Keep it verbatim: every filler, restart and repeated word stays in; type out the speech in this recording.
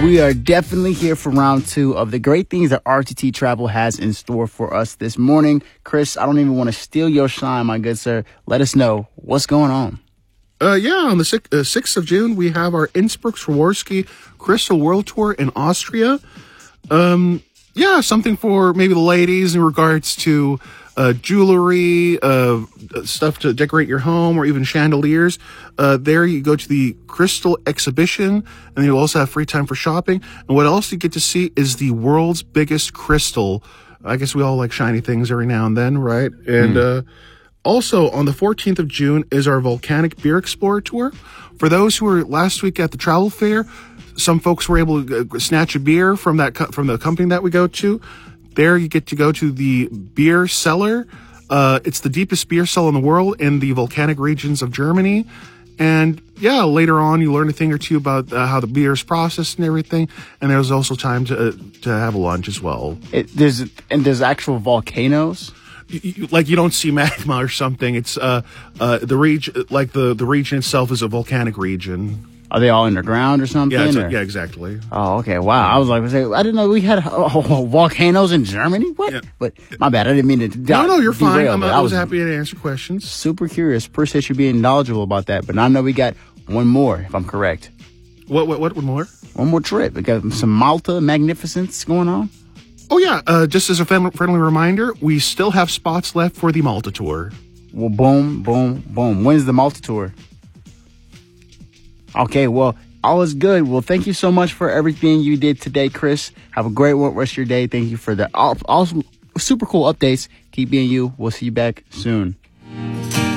We are definitely here for round two of the great things that R T T Travel has in store for us this morning. Chris, I don't even want to steal your shine, my good sir. Let us know what's going on. Uh, yeah, on the sixth, uh, sixth of June, we have our Innsbruck Swarovski Crystal World Tour in Austria. Um, yeah, something for maybe the ladies in regards to uh, jewelry, uh, stuff to decorate your home, or even chandeliers. Uh, there you go to the Crystal Exhibition, and you also have free time for shopping. And what else you get to see is the world's biggest crystal. I guess we all like shiny things every now and then, right? And, mm. uh, Also, on the fourteenth of June is our Volcanic Beer Explorer Tour. For those who were last week at the travel fair, some folks were able to uh, snatch a beer from that co- from the company that we go to. There you get to go to the beer cellar. Uh, it's the deepest beer cellar in the world in the volcanic regions of Germany. And yeah, later on you learn a thing or two about uh, how the beer is processed and everything. And there's also time to uh, to have a lunch as well. It, there's and there's actual volcanoes. You, you, like you don't see magma or something. It's uh uh the region, like the the region itself is a volcanic region. Are they all underground or something? Yeah, or? yeah, exactly. Oh, okay. Wow. I was like, I didn't know we had oh, volcanoes in Germany. What? Yeah. But my bad. I didn't mean to. De- no, no, you're fine. I'm, I was, was happy to answer questions. Super curious. Appreciate you being knowledgeable about that. But I know we got one more, if I'm correct. What? What? What? One more? One more trip. We got some Malta magnificence going on. Oh, yeah. Uh, just as a friendly reminder, we still have spots left for the Malta tour. Well, boom, boom, boom. When's the Malta tour? Okay, well, all is good. Well, thank you so much for everything you did today, Chris. Have a great rest of your day. Thank you for the awesome, super cool updates. Keep being you. We'll see you back soon.